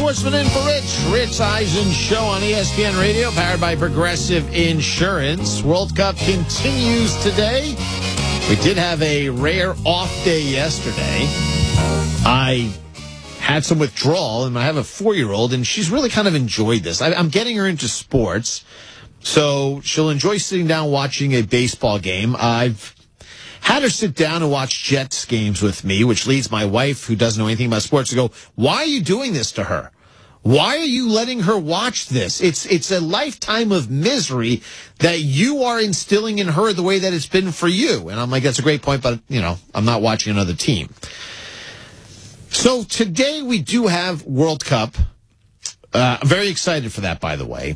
Sportsman in for Rich Eisen Show on ESPN Radio, powered by Progressive Insurance. World Cup continues today. We did have a rare off day yesterday. I had some withdrawal, and I have a 4-year-old, and she's really kind of enjoyed this. I'm getting her into sports, so she'll enjoy sitting down watching a baseball game. I've had her sit down and watch Jets games with me, which leads my wife, who doesn't know anything about sports, to go, why are you doing this to her? Why are you letting her watch this? It's a lifetime of misery that you are instilling in her the way that it's been for you. And I'm like, that's a great point, but, I'm not watching another team. So today we do have World Cup. I'm very excited for that, by the way.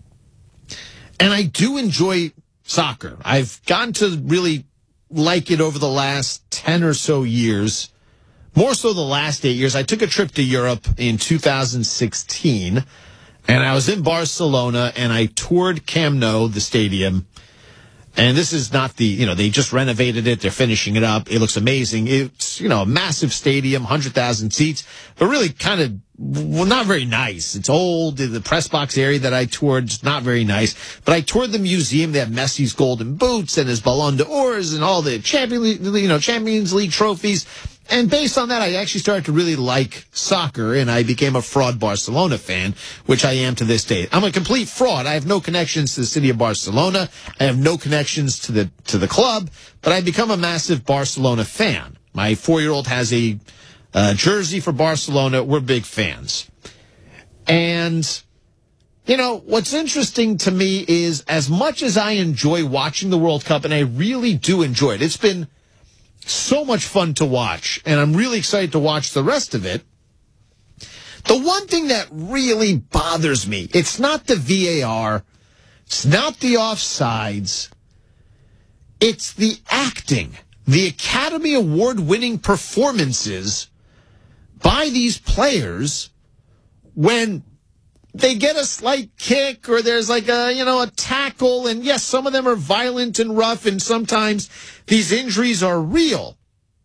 And I do enjoy soccer. I've gotten to really like it over the last 10 or so years, more so the last 8 years. I took a trip to Europe in 2016, and I was in Barcelona, and I toured Camp Nou, the stadium. And this is not they just renovated it. They're finishing it up. It looks amazing. It's, a massive stadium, 100,000 seats, but really kind of not very nice. It's old. The press box area that I toured is not very nice. But I toured the museum. They have Messi's golden boots and his Ballon d'Ors and all the Champions League trophies. And based on that, I actually started to really like soccer, and I became a fraud Barcelona fan, which I am to this day. I'm a complete fraud. I have no connections to the city of Barcelona. I have no connections to the club, but I've become a massive Barcelona fan. My 4-year-old has a jersey for Barcelona. We're big fans. And, what's interesting to me is, as much as I enjoy watching the World Cup, and I really do enjoy it, it's been so much fun to watch, and I'm really excited to watch the rest of it. The one thing that really bothers me, it's not the VAR, it's not the offsides, it's the acting, the Academy Award-winning performances by these players when they get a slight kick or there's like a tackle. And yes, some of them are violent and rough, and sometimes these injuries are real.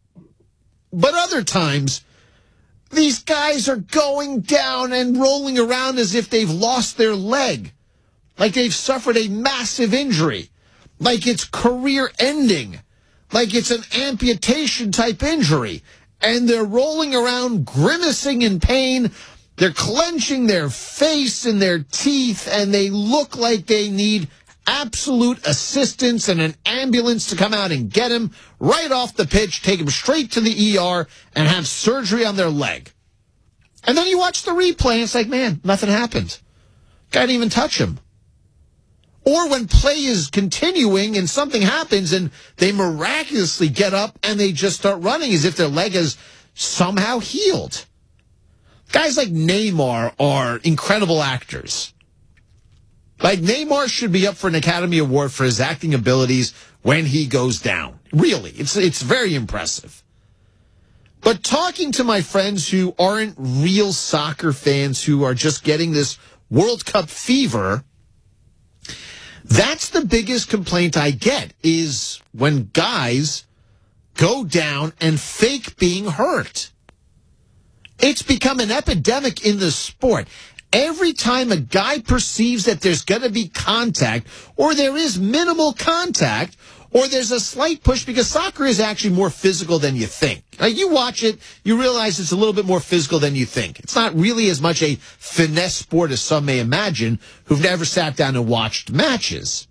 But other times, these guys are going down and rolling around as if they've lost their leg, like they've suffered a massive injury, like it's career ending, like it's an amputation type injury. And they're rolling around grimacing in pain. They're clenching their face and their teeth, and they look like they need absolute assistance and an ambulance to come out and get him right off the pitch, take him straight to the ER, and have surgery on their leg. And then you watch the replay, and it's like, man, nothing happened. Guy didn't even touch him. Or when play is continuing and something happens and they miraculously get up and they just start running as if their leg has somehow healed. Guys like Neymar are incredible actors. Like, Neymar should be up for an Academy Award for his acting abilities when he goes down. Really, it's very impressive. But talking to my friends who aren't real soccer fans, who are just getting this World Cup fever, that's the biggest complaint I get, is when guys go down and fake being hurt. It's become an epidemic in the sport. Every time a guy perceives that there's going to be contact, or there is minimal contact, or there's a slight push, because soccer is actually more physical than you think. Like, you watch it, you realize it's a little bit more physical than you think. It's not really as much a finesse sport as some may imagine who've never sat down and watched matches.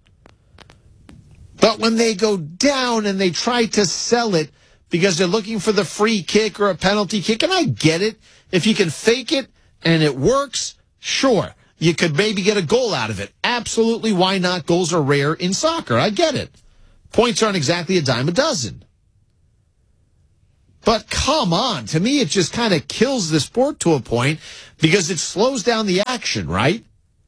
But when they go down and they try to sell it because they're looking for the free kick or a penalty kick, and I get it. If you can fake it and it works, sure, you could maybe get a goal out of it. Absolutely, why not? Goals are rare in soccer. I get it. Points aren't exactly a dime a dozen. But come on, to me it just kind of kills the sport to a point, because it slows down the action, right?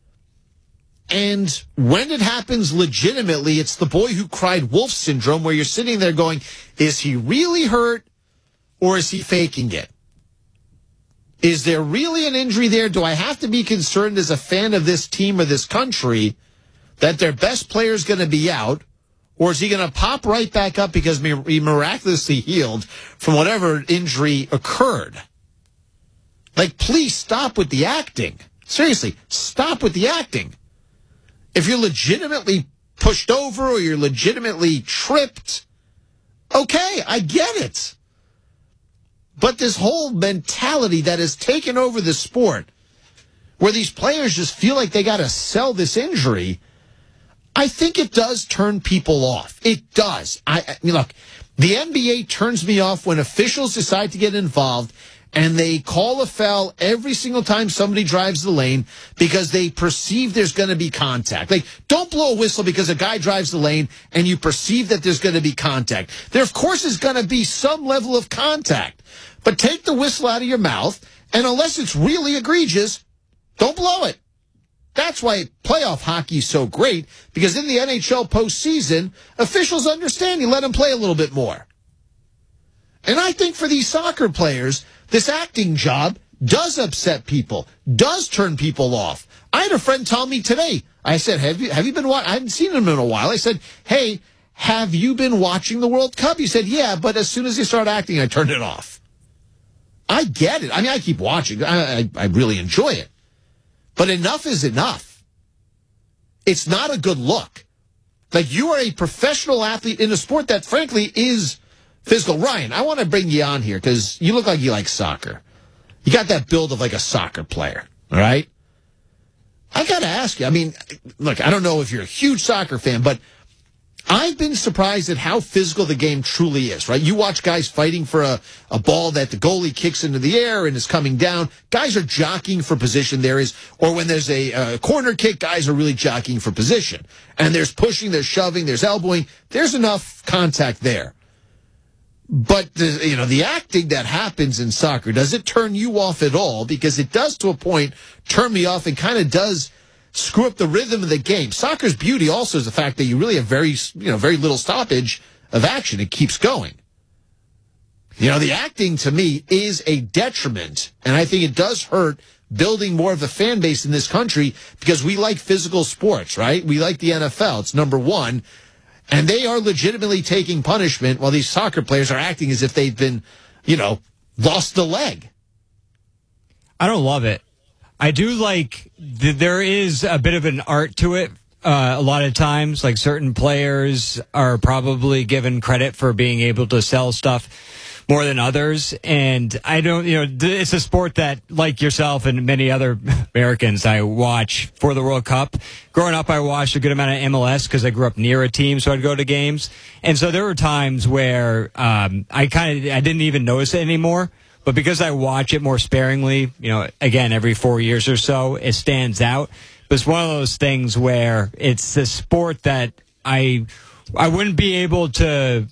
And when it happens legitimately, it's the boy who cried wolf syndrome, where you're sitting there going, is he really hurt or is he faking it? Is there really an injury there? Do I have to be concerned as a fan of this team or this country that their best player is going to be out? Or is he going to pop right back up because he miraculously healed from whatever injury occurred? Like, please stop with the acting. Seriously, stop with the acting. If you're legitimately pushed over or you're legitimately tripped, okay, I get it. But this whole mentality that has taken over the sport, where these players just feel like they got to sell this injury, I think it does turn people off. It does. I mean, look, the NBA turns me off when officials decide to get involved and they call a foul every single time somebody drives the lane because they perceive there's going to be contact. Like, don't blow a whistle because a guy drives the lane and you perceive that there's going to be contact. There, of course, is going to be some level of contact. But take the whistle out of your mouth, and unless it's really egregious, don't blow it. That's why playoff hockey is so great, because in the NHL postseason, officials understand you let them play a little bit more. And I think for these soccer players, this acting job does upset people, does turn people off. I had a friend tell me today, I said, have you been watching? I hadn't seen him in a while. I said, hey, have you been watching the World Cup? He said, yeah, but as soon as they start acting, I turned it off. I get it. I mean, I keep watching. I really enjoy it. But enough is enough. It's not a good look. Like, you are a professional athlete in a sport that, frankly, is physical. Ryan, I want to bring you on here because you look like you like soccer. You got that build of like a soccer player, all right? I got to ask you, I mean, look, I don't know if you're a huge soccer fan, but I've been surprised at how physical the game truly is, right? You watch guys fighting for a ball that the goalie kicks into the air and is coming down. Guys are jockeying for position. Or when there's a corner kick, guys are really jockeying for position. And there's pushing, there's shoving, there's elbowing. There's enough contact there. But, the acting that happens in soccer, does it turn you off at all? Because it does, to a point, turn me off and kind of does screw up the rhythm of the game. Soccer's beauty also is the fact that you really have very little stoppage of action. It keeps going. The acting to me is a detriment, and I think it does hurt building more of a fan base in this country because we like physical sports, right? We like the NFL. It's number one, and they are legitimately taking punishment while these soccer players are acting as if they've been, lost a leg. I don't love it. I do like there is a bit of an art to it. A lot of times, like, certain players are probably given credit for being able to sell stuff more than others. And I don't, it's a sport that, like yourself and many other Americans, I watch for the World Cup. Growing up, I watched a good amount of MLS because I grew up near a team, so I'd go to games. And so there were times where I didn't even notice it anymore. But because I watch it more sparingly, again, every 4 years or so, it stands out. But it's one of those things where it's a sport that I wouldn't be able to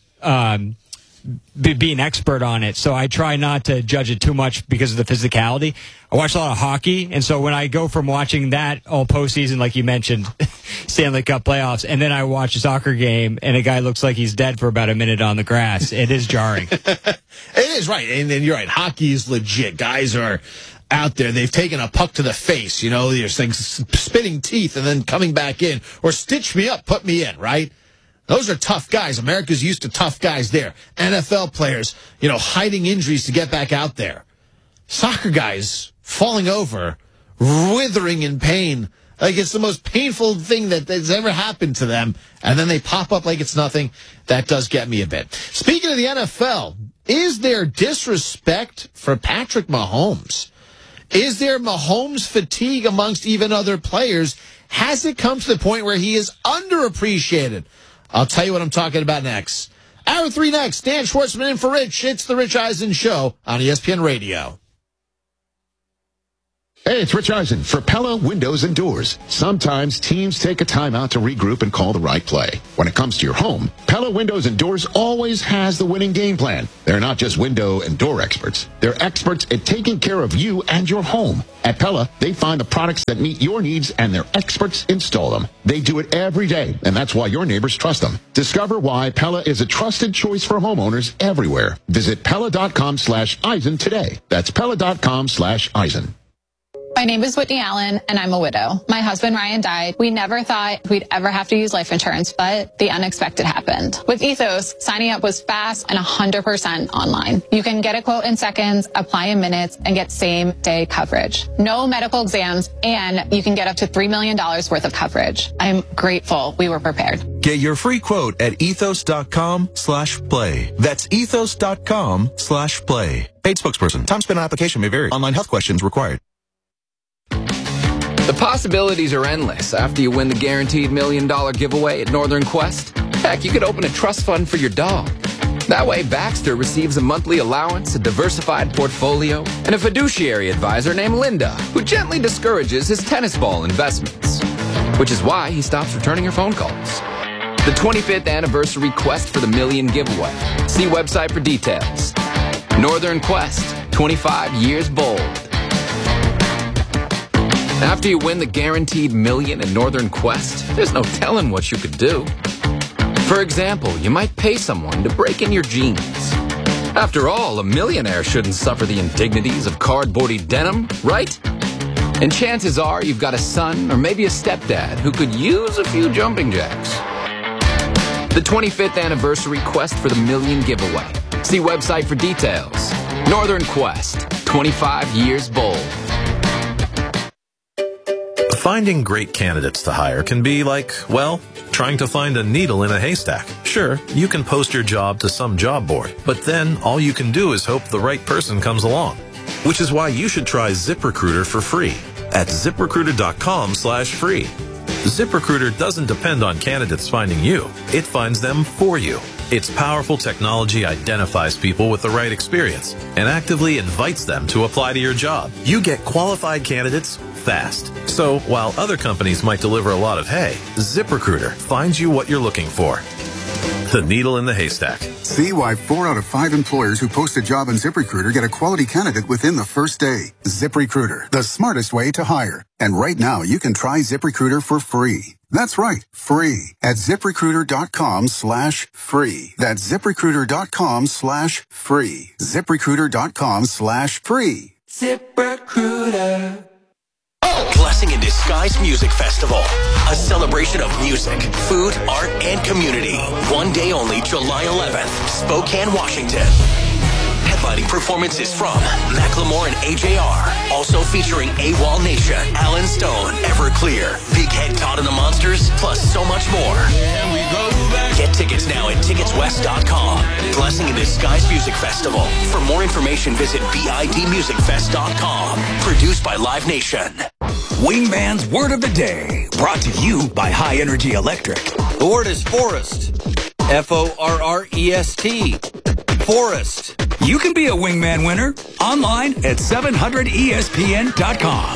be an expert on it. So I try not to judge it too much because of the physicality. I watch a lot of hockey, and so when I go from watching that all postseason, like you mentioned, Stanley Cup playoffs, and then I watch a soccer game, and a guy looks like he's dead for about a minute on the grass, it is jarring. It is, right. And you're right. Hockey is legit. Guys are out there. They've taken a puck to the face. There's things spitting teeth and then coming back in. Or stitch me up, put me in, right? Those are tough guys. America's used to tough guys there. NFL players, hiding injuries to get back out there. Soccer guys falling over, withering in pain. Like, it's the most painful thing that's ever happened to them. And then they pop up like it's nothing. That does get me a bit. Speaking of the NFL, is there disrespect for Patrick Mahomes? Is there Mahomes fatigue amongst even other players? Has it come to the point where he is underappreciated? I'll tell you what I'm talking about next. Hour 3 next. Dan Schwartzman in for Rich. It's the Rich Eisen Show on ESPN Radio. Hey, it's Rich Eisen for Pella Windows and Doors. Sometimes teams take a timeout to regroup and call the right play. When it comes to your home, Pella Windows and Doors always has the winning game plan. They're not just window and door experts. They're experts at taking care of you and your home. At Pella, they find the products that meet your needs and their experts install them. They do it every day, and that's why your neighbors trust them. Discover why Pella is a trusted choice for homeowners everywhere. Visit Pella.com/Eisen today. That's Pella.com/Eisen. My name is Whitney Allen, and I'm a widow. My husband, Ryan, died. We never thought we'd ever have to use life insurance, but the unexpected happened. With Ethos, signing up was fast and 100% online. You can get a quote in seconds, apply in minutes, and get same-day coverage. No medical exams, and you can get up to $3 million worth of coverage. I'm grateful we were prepared. Get your free quote at ethos.com/play. That's ethos.com/play. Paid spokesperson. Time spent on application may vary. Online health questions required. The possibilities are endless after you win the guaranteed $1 million giveaway at Northern Quest. Heck, you could open a trust fund for your dog. That way, Baxter receives a monthly allowance, a diversified portfolio, and a fiduciary advisor named Linda, who gently discourages his tennis ball investments. Which is why he stops returning your phone calls. The 25th anniversary Quest for the Million giveaway. See website for details. Northern Quest, 25 years bold. After you win the guaranteed $1 million in Northern Quest, there's no telling what you could do. For example, you might pay someone to break in your jeans. After all, a millionaire shouldn't suffer the indignities of cardboardy denim, right? And chances are you've got a son or maybe a stepdad who could use a few jumping jacks. The 25th anniversary Quest for the $1 million giveaway. See website for details. Northern Quest, 25 years bold. Finding great candidates to hire can be like, well, trying to find a needle in a haystack. Sure, you can post your job to some job board, but then all you can do is hope the right person comes along. Which is why you should try ZipRecruiter for free at ZipRecruiter.com/free. ZipRecruiter doesn't depend on candidates finding you. It finds them for you. Its powerful technology identifies people with the right experience and actively invites them to apply to your job. You get qualified candidates fast. So while other companies might deliver a lot of hay, ZipRecruiter finds you what you're looking for. The needle in the haystack. See why 4 out of 5 employers who post a job on ZipRecruiter get a quality candidate within the first day. ZipRecruiter, the smartest way to hire. And right now, you can try ZipRecruiter for free. That's right, free at ZipRecruiter.com/free. That's ZipRecruiter.com/free. ZipRecruiter.com/free. ZipRecruiter. Blessing in Disguise Music Festival, a celebration of music, food, art, and community. One day only, July 11th, Spokane, Washington. Headlining performances from Macklemore and AJR, also featuring AWOL Nation, Alan Stone, Everclear, Big Head Todd and the Monsters, plus so much more. Get tickets now at ticketswest.com. Blessing in Disguise Music Festival. For more information, visit bidmusicfest.com. Produced by Live Nation. Wingman's Word of the Day, brought to you by High Energy Electric. The word is forest. Forrest. Forest. You can be a Wingman winner online at 700ESPN.com.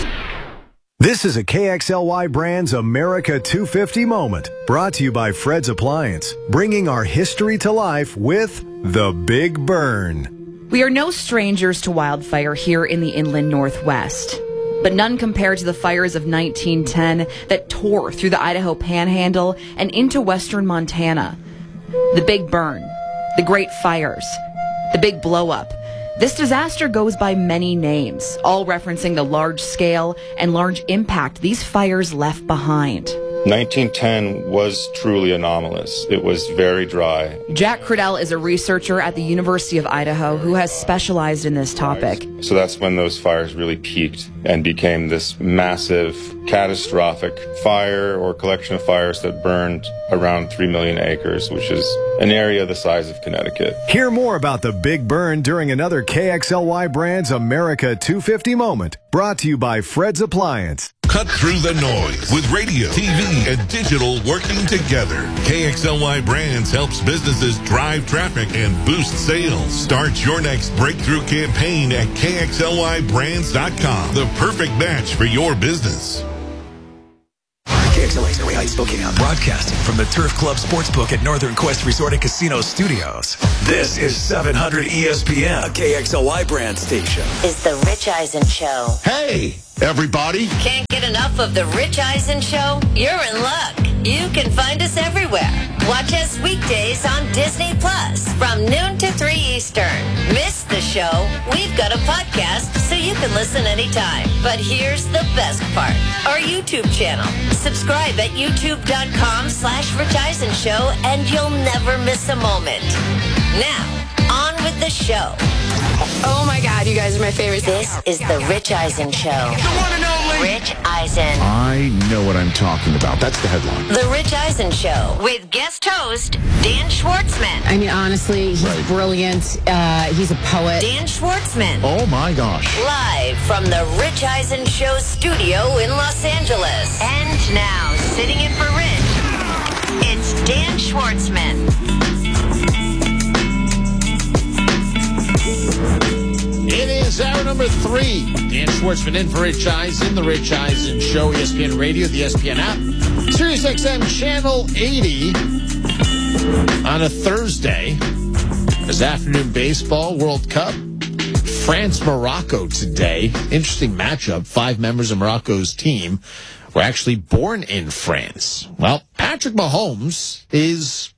This is a KXLY Brands America 250 moment, brought to you by Fred's Appliance, bringing our history to life with The Big Burn. We are no strangers to wildfire here in the inland Northwest, but none compared to the fires of 1910 that tore through the Idaho Panhandle and into western Montana. The Big Burn, the Great Fires, the Big Blow-Up. This disaster goes by many names, all referencing the large scale and large impact these fires left behind. 1910 was truly anomalous. It was very dry. Jack Cradell is a researcher at the University of Idaho who has specialized in this topic. So that's when those fires really peaked and became this massive, catastrophic fire or collection of fires that burned around 3 million acres, which is an area the size of Connecticut. Hear more about the Big Burn during another KXLY Brands America 250 moment, brought to you by Fred's Appliance. Cut through the noise with radio, TV, and digital working together. KXLY Brands helps businesses drive traffic and boost sales. Start your next breakthrough campaign at KXLYBrands.com. The perfect match for your business. KXLA's Ray Heights, Spokane, broadcasting from the Turf Club Sportsbook at Northern Quest Resort and Casino Studios. This is 700 ESPN, a KXLY brand station. It's the Rich Eisen Show. Hey, everybody. Can't get enough of the Rich Eisen Show? You're in luck. You can find us everywhere. Watch us weekdays on Disney Plus from noon to 3 Eastern. Miss the show? We've got a podcast so you can listen anytime. But here's the best part. Our YouTube channel. Subscribe at youtube.com/Rich Eisen Show and you'll never miss a moment. Now, on with the show. Oh my God, you guys are my favorite. This is the Rich Eisen Show. The one and only Rich Eisen. I know what I'm talking about. That's the headline. The Rich Eisen Show with guest host Dan Schwartzman. I mean, honestly, he's brilliant. He's a poet. Dan Schwartzman. Oh my gosh. Live from the Rich Eisen Show studio in Los Angeles. And now, sitting in for Rich, it's Dan Schwartzman. It is hour number 3. Dan Schwartzman in for Rich Eisen, the Rich Eisen Show, ESPN Radio, the ESPN app, Sirius XM Channel 80 on a Thursday. There's afternoon baseball, World Cup, France-Morocco today. Interesting matchup. 5 members of Morocco's team were actually born in France. Well, Patrick Mahomes is,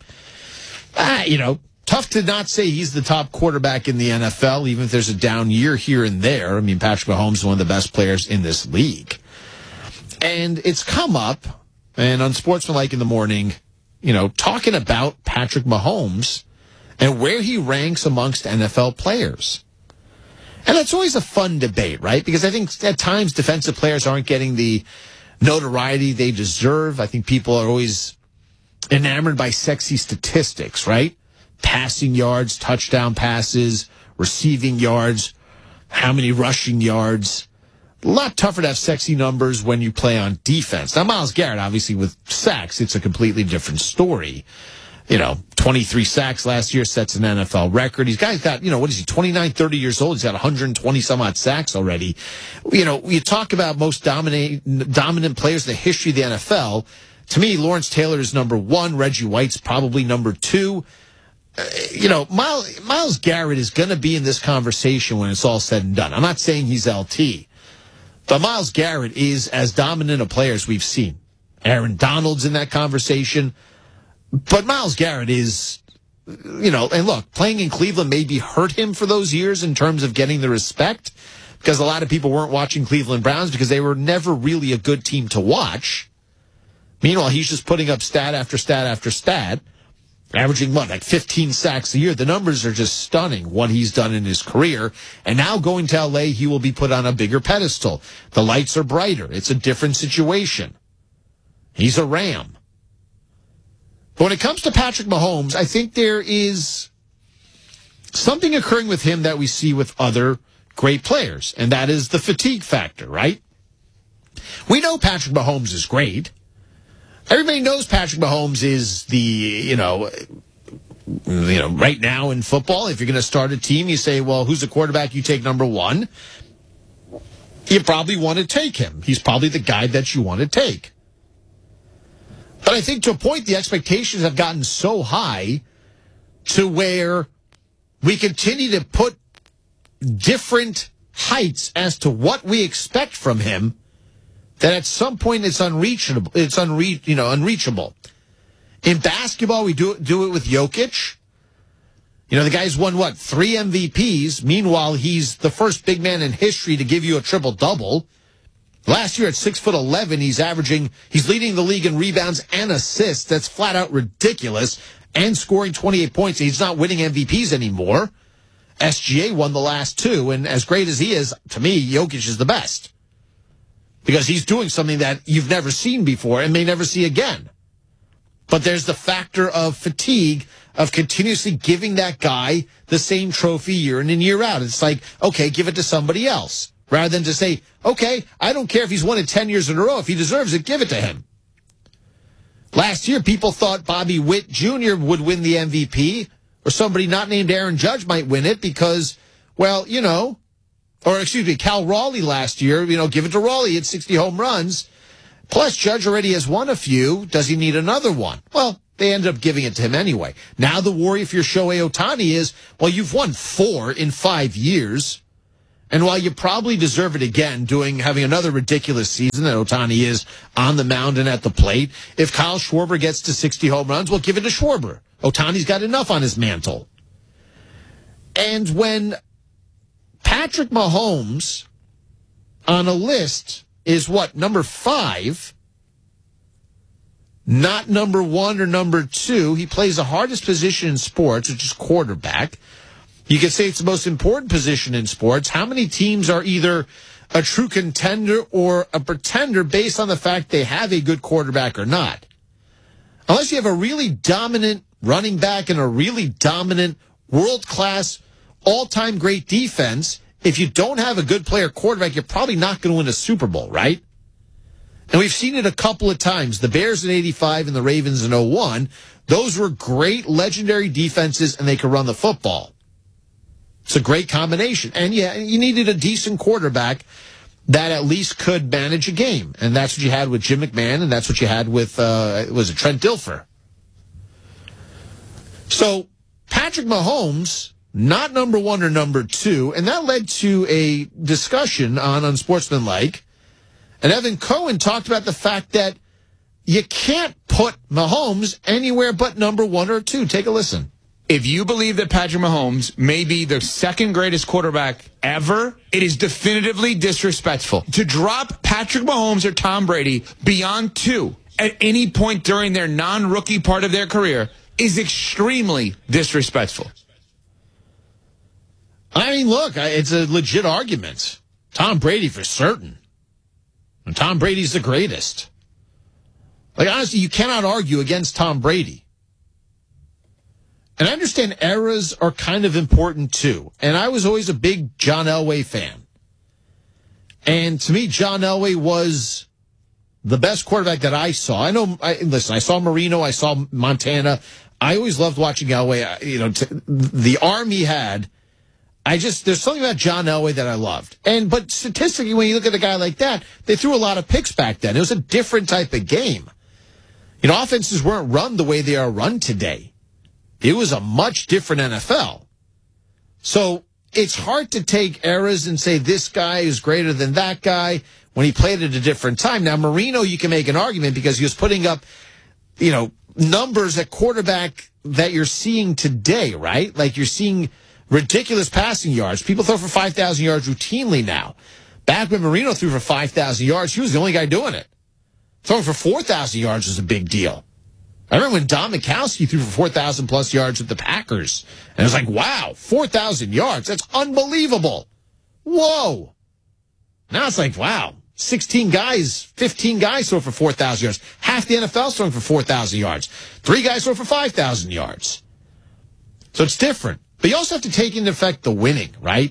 tough to not say he's the top quarterback in the NFL, even if there's a down year here and there. I mean, Patrick Mahomes is one of the best players in this league. And it's come up, and on Sportsmanlike in the morning, talking about Patrick Mahomes and where he ranks amongst NFL players. And that's always a fun debate, right? Because I think at times defensive players aren't getting the notoriety they deserve. I think people are always enamored by sexy statistics, right? Passing yards, touchdown passes, receiving yards, how many rushing yards. A lot tougher to have sexy numbers when you play on defense. Now, Myles Garrett, obviously, with sacks, it's a completely different story. 23 sacks last year sets an NFL record. He's got, 29, 30 years old. He's got 120 some odd sacks already. You talk about most dominant players in the history of the NFL. To me, Lawrence Taylor is number 1. Reggie White's probably number 2. Myles Garrett is going to be in this conversation when it's all said and done. I'm not saying he's LT, but Myles Garrett is as dominant a player as we've seen. Aaron Donald's in that conversation, but Myles Garrett is, and look, playing in Cleveland maybe hurt him for those years in terms of getting the respect, because a lot of people weren't watching Cleveland Browns because they were never really a good team to watch. Meanwhile, he's just putting up stat after stat after stat, averaging, 15 sacks a year. The numbers are just stunning, what he's done in his career. And now going to L.A., he will be put on a bigger pedestal. The lights are brighter. It's a different situation. He's a Ram. But when it comes to Patrick Mahomes, I think there is something occurring with him that we see with other great players, and that is the fatigue factor, right? We know Patrick Mahomes is great. Everybody knows Patrick Mahomes is the, right now in football, if you're going to start a team, you say, well, who's the quarterback you take number 1? You probably want to take him. He's probably the guy that you want to take. But I think to a point, the expectations have gotten so high to where we continue to put different heights as to what we expect from him, that at some point it's unreachable. It's unreachable. In basketball, we do it with Jokic. The guy's won, 3 MVPs. Meanwhile, he's the first big man in history to give you a triple-double. Last year at 6'11", he's leading the league in rebounds and assists. That's flat out ridiculous. And scoring 28 points. He's not winning MVPs anymore. SGA won the last 2. And as great as he is, to me, Jokic is the best. Because he's doing something that you've never seen before and may never see again. But there's the factor of fatigue of continuously giving that guy the same trophy year in and year out. It's like, okay, give it to somebody else. Rather than to say, okay, I don't care if he's won it 10 years in a row. If he deserves it, give it to him. Last year, people thought Bobby Witt Jr. would win the MVP, or somebody not named Aaron Judge might win it because, Cal Raleigh last year, give it to Raleigh. He had 60 home runs. Plus, Judge already has won a few. Does he need another one? Well, they ended up giving it to him anyway. Now the worry if you're Shohei Ohtani is, well, you've won 4 in 5 years. And while you probably deserve it again, having another ridiculous season that Ohtani is on the mound and at the plate, if Kyle Schwarber gets to 60 home runs, well, give it to Schwarber. Ohtani's got enough on his mantle. And when Patrick Mahomes on a list is number 5, not number 1 or number 2, he plays the hardest position in sports, which is quarterback. You could say it's the most important position in sports. How many teams are either a true contender or a pretender based on the fact they have a good quarterback or not? Unless you have a really dominant running back and a really dominant world-class, all-time great defense, if you don't have a good player quarterback, you're probably not going to win a Super Bowl, right? And we've seen it a couple of times. The Bears in 85 and the Ravens in 01, those were great, legendary defenses, and they could run the football. It's a great combination. And, yeah, you needed a decent quarterback that at least could manage a game. And that's what you had with Jim McMahon, and that's what you had with, was it Trent Dilfer? So, Patrick Mahomes, not number 1 or number 2, and that led to a discussion on Unsportsmanlike. And Evan Cohen talked about the fact that you can't put Mahomes anywhere but number 1 or 2. Take a listen. If you believe that Patrick Mahomes may be the second greatest quarterback ever, it is definitively disrespectful. To drop Patrick Mahomes or Tom Brady beyond 2 at any point during their non-rookie part of their career is extremely disrespectful. I mean, look, it's a legit argument. Tom Brady for certain. And Tom Brady's the greatest. Like, honestly, you cannot argue against Tom Brady. And I understand eras are kind of important, too. And I was always a big John Elway fan. And to me, John Elway was the best quarterback that I saw. I saw Marino, I saw Montana. I always loved watching Elway. The arm he had, there's something about John Elway that I loved. But statistically, when you look at a guy like that, they threw a lot of picks back then. It was a different type of game. Offenses weren't run the way they are run today. It was a much different NFL. So it's hard to take eras and say this guy is greater than that guy when he played at a different time. Now, Marino, you can make an argument because he was putting up, numbers at quarterback that you're seeing today, right? Like you're seeing ridiculous passing yards. People throw for 5,000 yards routinely now. Back when Marino threw for 5,000 yards, he was the only guy doing it. Throwing for 4,000 yards was a big deal. I remember when Don Mikowski threw for 4,000 plus yards with the Packers. And it was like, wow, 4,000 yards. That's unbelievable. Whoa. Now it's like, wow, 15 guys throw for 4,000 yards. Half the NFL's throwing for 4,000 yards. 3 guys throw for 5,000 yards. So it's different. But you also have to take into effect the winning, right?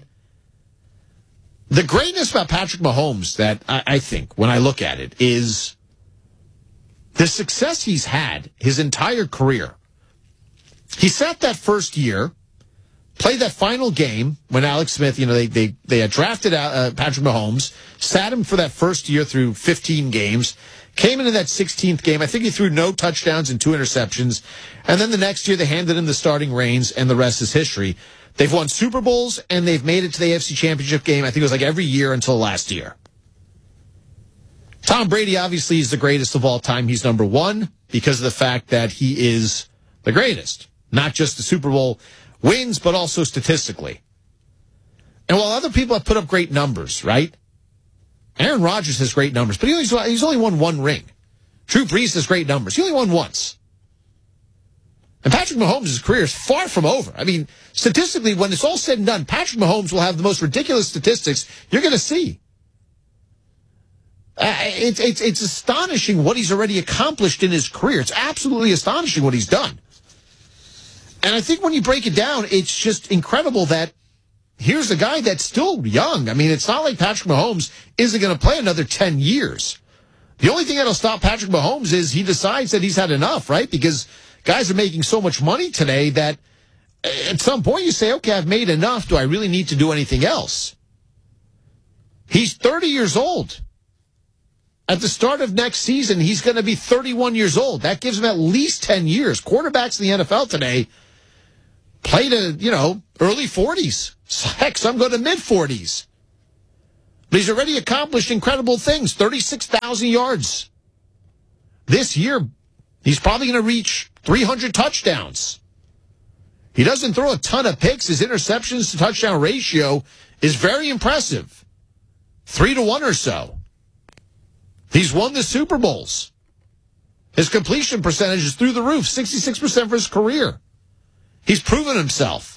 The greatness about Patrick Mahomes that I think, when I look at it, is the success he's had his entire career. He sat that first year, played that final game when Alex Smith, they had drafted Patrick Mahomes, sat him for that first year through 15 games, came into that 16th game. I think he threw no touchdowns and 2 interceptions. And then the next year they handed him the starting reins, and the rest is history. They've won Super Bowls, and they've made it to the AFC Championship game. I think it was like every year until last year. Tom Brady obviously is the greatest of all time. He's number 1 because of the fact that he is the greatest. Not just the Super Bowl wins, but also statistically. And while other people have put up great numbers, right? Aaron Rodgers has great numbers, but he's only won 1 ring. Drew Brees has great numbers. He only won once. And Patrick Mahomes' career is far from over. I mean, statistically, when it's all said and done, Patrick Mahomes will have the most ridiculous statistics you're going to see. It's astonishing what he's already accomplished in his career. It's absolutely astonishing what he's done. And I think when you break it down, it's just incredible that here's a guy that's still young. I mean, it's not like Patrick Mahomes isn't going to play another 10 years. The only thing that'll stop Patrick Mahomes is he decides that he's had enough, right? Because guys are making so much money today that at some point you say, okay, I've made enough. Do I really need to do anything else? He's 30 years old. At the start of next season, he's going to be 31 years old. That gives him at least 10 years. Quarterbacks in the NFL today play to, early 40s. Heck, some go to mid-40s. But he's already accomplished incredible things. 36,000 yards. This year, he's probably going to reach 300 touchdowns. He doesn't throw a ton of picks. His interceptions to touchdown ratio is very impressive. 3-1 or so. He's won the Super Bowls. His completion percentage is through the roof, 66% for his career. He's proven himself.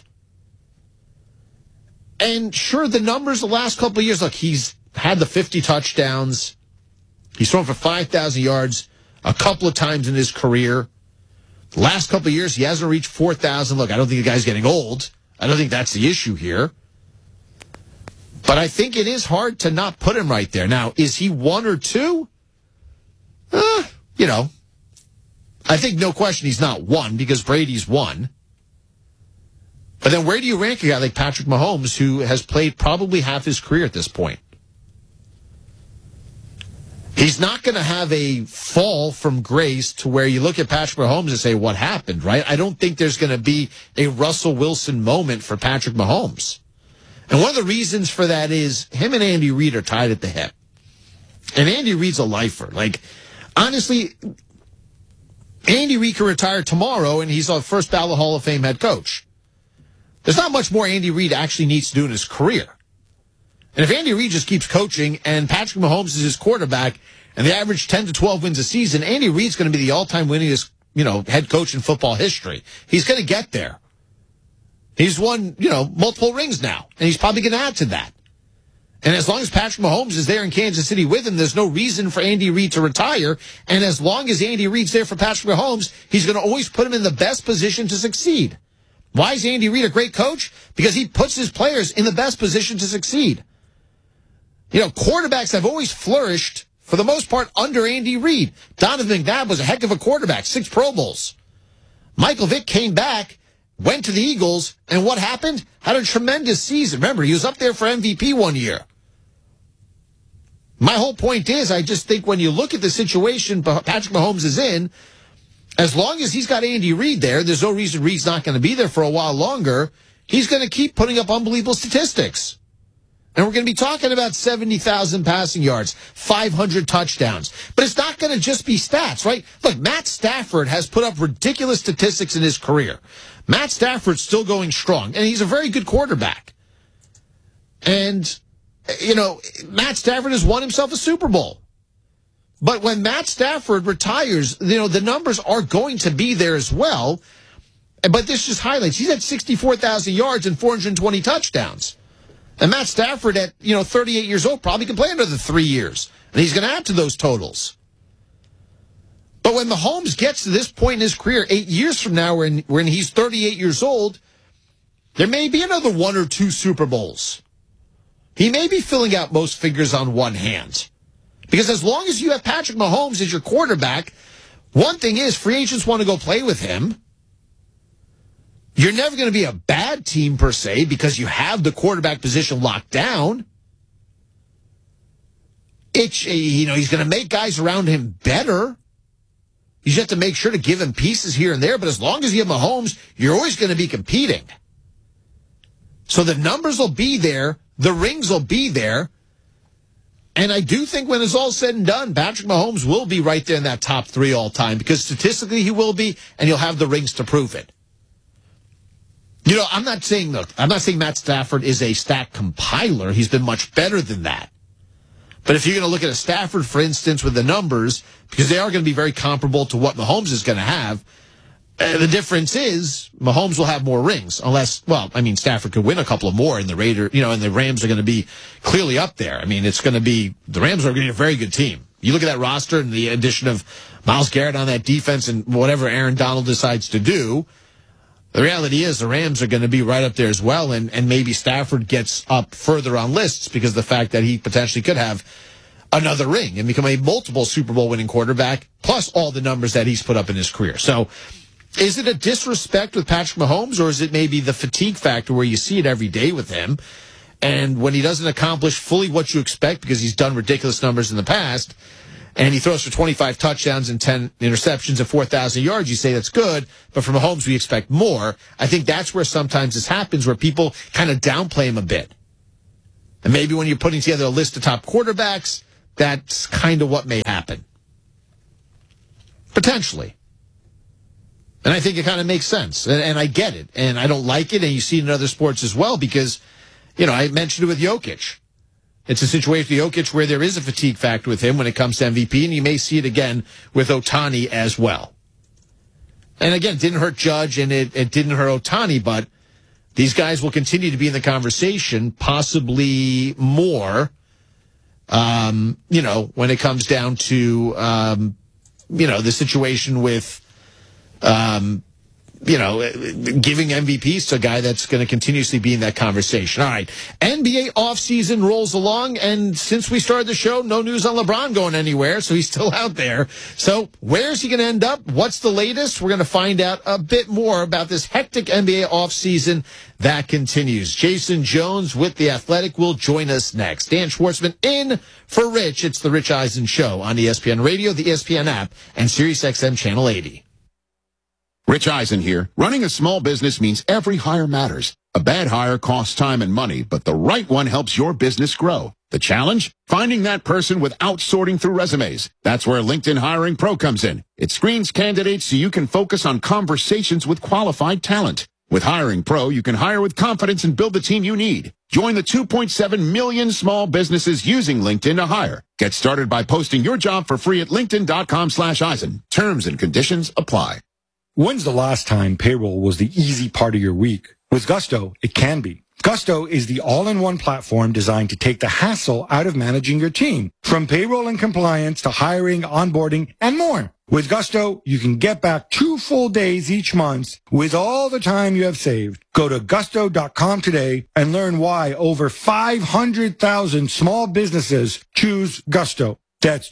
And sure, the numbers the last couple of years, look, he's had the 50 touchdowns. He's thrown for 5,000 yards a couple of times in his career. The last couple of years, he hasn't reached 4,000. Look, I don't think the guy's getting old. I don't think that's the issue here. But I think it is hard to not put him right there. Now, is he 1 or 2? I think no question he's not 1 because Brady's 1. But then where do you rank a guy like Patrick Mahomes who has played probably half his career at this point? He's not going to have a fall from grace to where you look at Patrick Mahomes and say, what happened, right? I don't think there's going to be a Russell Wilson moment for Patrick Mahomes. And one of the reasons for that is him and Andy Reid are tied at the hip. And Andy Reid's a lifer. Like, honestly, Andy Reid can retire tomorrow and he's a first ballot Hall of Fame head coach. There's not much more Andy Reid actually needs to do in his career. And if Andy Reid just keeps coaching and Patrick Mahomes is his quarterback and they average 10 to 12 wins a season, Andy Reid's going to be the all-time winningest, head coach in football history. He's going to get there. He's won, multiple rings now, and he's probably going to add to that. And as long as Patrick Mahomes is there in Kansas City with him, there's no reason for Andy Reid to retire. And as long as Andy Reid's there for Patrick Mahomes, he's going to always put him in the best position to succeed. Why is Andy Reid a great coach? Because he puts his players in the best position to succeed. Quarterbacks have always flourished, for the most part, under Andy Reid. Donovan McNabb was a heck of a quarterback, 6 Pro Bowls. Michael Vick came back, went to the Eagles, and what happened? Had a tremendous season. Remember, he was up there for MVP one year. My whole point is, I just think when you look at the situation Patrick Mahomes is in, as long as he's got Andy Reid there, there's no reason Reid's not going to be there for a while longer. He's going to keep putting up unbelievable statistics. And we're going to be talking about 70,000 passing yards, 500 touchdowns. But it's not going to just be stats, right? Look, Matt Stafford has put up ridiculous statistics in his career. Matt Stafford's still going strong, and he's a very good quarterback. And, Matt Stafford has won himself a Super Bowl. But when Matt Stafford retires, the numbers are going to be there as well. But this just highlights, he's at 64,000 yards and 420 touchdowns. And Matt Stafford at, 38 years old probably can play another 3 years. And he's going to add to those totals. But when Mahomes gets to this point in his career, 8 years from now, when he's 38 years old, there may be another 1 or 2 Super Bowls. He may be filling out most fingers on one hand. Because as long as you have Patrick Mahomes as your quarterback, one thing is free agents want to go play with him. You're never going to be a bad team per se because you have the quarterback position locked down. He's going to make guys around him better. You just have to make sure to give him pieces here and there. But as long as you have Mahomes, you're always going to be competing. So the numbers will be there. The rings will be there. And I do think when it's all said and done, Patrick Mahomes will be right there in that top 3 all time because statistically he will be, and he'll have the rings to prove it. I'm not saying Matt Stafford is a stat compiler. He's been much better than that. But if you're going to look at a Stafford, for instance, with the numbers, because they are going to be very comparable to what Mahomes is going to have, the difference is Mahomes will have more rings unless, Stafford could win a couple of more and the and the Rams are going to be clearly up there. The Rams are going to be a very good team. You look at that roster and the addition of Myles Garrett on that defense and whatever Aaron Donald decides to do, the reality is the Rams are going to be right up there as well, and maybe Stafford gets up further on lists because of the fact that he potentially could have another ring and become a multiple Super Bowl winning quarterback, plus all the numbers that he's put up in his career. So is it a disrespect with Patrick Mahomes, or is it maybe the fatigue factor where you see it every day with him, and when he doesn't accomplish fully what you expect because he's done ridiculous numbers in the past, and he throws for 25 touchdowns and 10 interceptions and 4,000 yards, you say that's good, but from Mahomes we expect more. I think that's where sometimes this happens, where people kind of downplay him a bit. And maybe when you're putting together a list of top quarterbacks, that's kind of what may happen. Potentially. And I think it kind of makes sense. And I get it. And I don't like it. And you see it in other sports as well because, I mentioned it with Jokic. It's a situation with Jokic where there is a fatigue factor with him when it comes to MVP, and you may see it again with Ohtani as well. And again, it didn't hurt Judge, and it didn't hurt Ohtani, but these guys will continue to be in the conversation, possibly more, when it comes down to, the situation with, giving MVPs to a guy that's going to continuously be in that conversation. All right. NBA offseason rolls along, and since we started the show, no news on LeBron going anywhere, so he's still out there. So where's he going to end up? What's the latest? We're going to find out a bit more about this hectic NBA offseason that continues. Jason Jones with The Athletic will join us next. Dan Schwartzman in for Rich. It's The Rich Eisen Show on ESPN Radio, the ESPN app, and SiriusXM Channel 80. Rich Eisen here. Running a small business means every hire matters. A bad hire costs time and money, but the right one helps your business grow. The challenge? Finding that person without sorting through resumes. That's where LinkedIn Hiring Pro comes in. It screens candidates so you can focus on conversations with qualified talent. With Hiring Pro, you can hire with confidence and build the team you need. Join the 2.7 million small businesses using LinkedIn to hire. Get started by posting your job for free at linkedin.com/Eisen. Terms and conditions apply. When's the last time payroll was the easy part of your week? With Gusto, it can be. Gusto is the all-in-one platform designed to take the hassle out of managing your team, from payroll and compliance to hiring, onboarding, and more. With Gusto, you can get back 2 full days each month with all the time you have saved. Go to gusto.com today and learn why over 500,000 small businesses choose Gusto. That's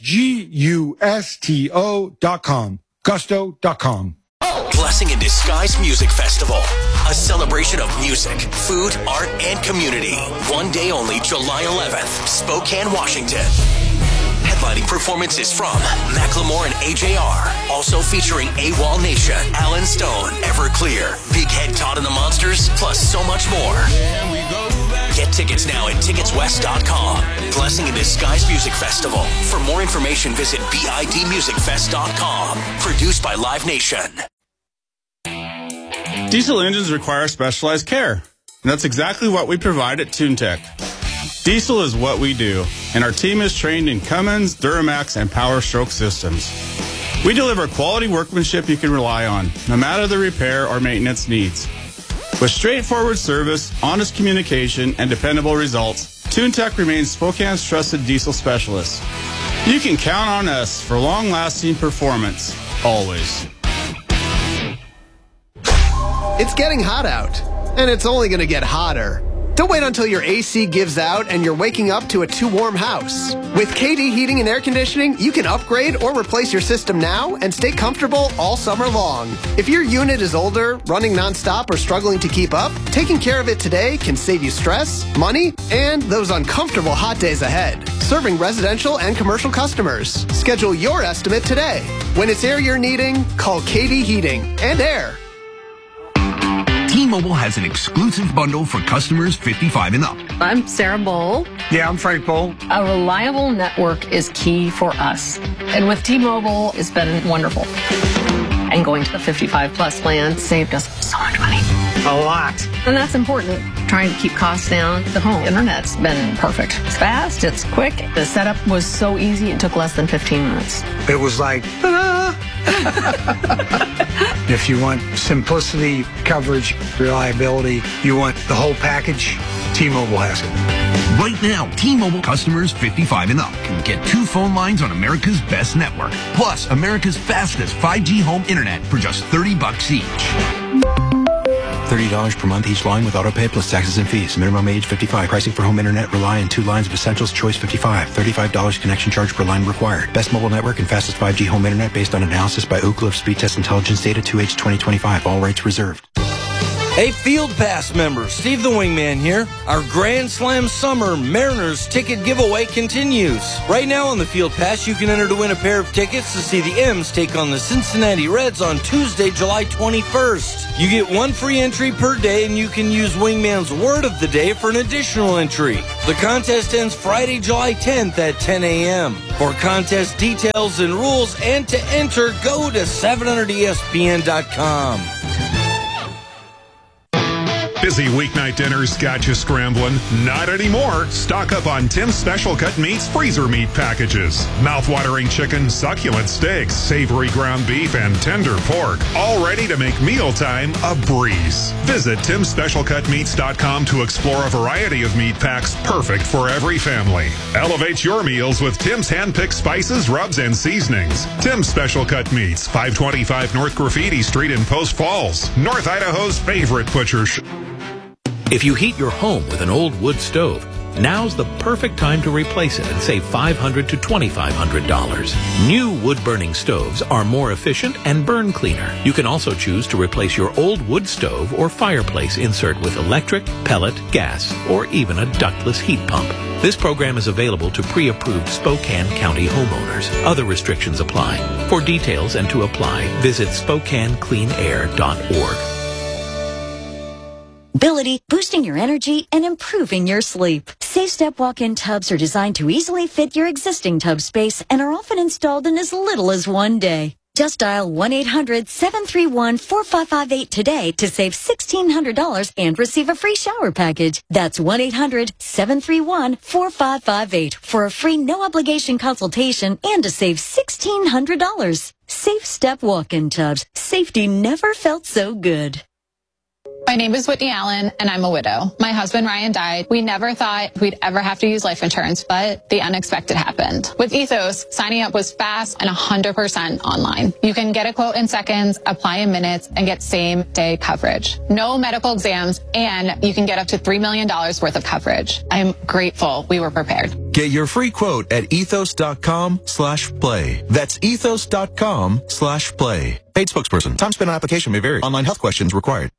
GUSTO.com. Gusto.com. Blessing in Disguise Music Festival. A celebration of music, food, art, and community. One day only, July 11th, Spokane, Washington. Headlining performances from Macklemore and AJR. Also featuring AWOL Nation, Alan Stone, Everclear, Big Head Todd and the Monsters, plus so much more. Get tickets now at ticketswest.com. Blessing in Disguise Music Festival. For more information, visit bidmusicfest.com. Produced by Live Nation. Diesel engines require specialized care, and that's exactly what we provide at TuneTech. Diesel is what we do, and our team is trained in Cummins, Duramax, and Power Stroke systems. We deliver quality workmanship you can rely on, no matter the repair or maintenance needs. With straightforward service, honest communication, and dependable results, TuneTech remains Spokane's trusted diesel specialist. You can count on us for long-lasting performance, always. It's getting hot out, and it's only going to get hotter. Don't wait until your AC gives out and you're waking up to a too warm house. With KD Heating and Air Conditioning, you can upgrade or replace your system now and stay comfortable all summer long. If your unit is older, running nonstop, or struggling to keep up, taking care of it today can save you stress, money, and those uncomfortable hot days ahead. Serving residential and commercial customers. Schedule your estimate today. When it's air you're needing, call KD Heating and Air. T-Mobile has an exclusive bundle for customers 55 and up. I'm Sarah Bowl. Yeah, I'm Frank Bowl. A reliable network is key for us. And with T-Mobile, it's been wonderful. And going to the 55 plus plan saved us so much money. A lot. And that's important. Trying to keep costs down. The home internet's been perfect. It's fast, it's quick. The setup was so easy, it took less than 15 minutes. It was like, If you want simplicity, coverage, reliability, you want the whole package, T-Mobile has it. Right now, T-Mobile customers 55 and up can get 2 phone lines on America's best network, plus America's fastest 5G home internet for just $30 each. $30 per month each line with autopay plus taxes and fees. Minimum age 55. Pricing for home internet rely on 2 lines of essentials. Choice 55. $35 connection charge per line required. Best mobile network and fastest 5G home internet based on analysis by Ookla of Speed Test Intelligence data 2H 2025. All rights reserved. Hey, Field Pass members, Steve the Wingman here. Our Grand Slam Summer Mariners ticket giveaway continues. Right now on the Field Pass, you can enter to win a pair of tickets to see the M's take on the Cincinnati Reds on Tuesday, July 21st. You get one free entry per day, and you can use Wingman's Word of the Day for an additional entry. The contest ends Friday, July 10th at 10 a.m. For contest details and rules and to enter, go to 700ESPN.com. Busy weeknight dinners got you scrambling? Not anymore. Stock up on Tim's Special Cut Meats freezer meat packages. Mouth-watering chicken, succulent steaks, savory ground beef, and tender pork. All ready to make mealtime a breeze. Visit TimSpecialCutMeats.com to explore a variety of meat packs perfect for every family. Elevate your meals with Tim's hand-picked spices, rubs, and seasonings. Tim's Special Cut Meats, 525 North Graffiti Street in Post Falls, North Idaho's favorite butcher shop. If you heat your home with an old wood stove, now's the perfect time to replace it and save $500 to $2,500. New wood-burning stoves are more efficient and burn cleaner. You can also choose to replace your old wood stove or fireplace insert with electric, pellet, gas, or even a ductless heat pump. This program is available to pre-approved Spokane County homeowners. Other restrictions apply. For details and to apply, visit SpokaneCleanAir.org. Ability, boosting your energy and improving your sleep. Safe Step walk-in tubs are designed to easily fit your existing tub space and are often installed in as little as one day. Just dial 1-800-731-4558 today to save $1,600 and receive a free shower package. That's 1-800-731-4558 for a free no-obligation consultation and to save $1,600. Safe Step walk-in tubs. Safety never felt so good. My name is Whitney Allen, and I'm a widow. My husband, Ryan, died. We never thought we'd ever have to use life insurance, but the unexpected happened. With Ethos, signing up was fast and 100% online. You can get a quote in seconds, apply in minutes, and get same-day coverage. No medical exams, and you can get up to $3 million worth of coverage. I'm grateful we were prepared. Get your free quote at ethos.com/play. That's ethos.com/play. Paid spokesperson. Time spent on application may vary. Online health questions required.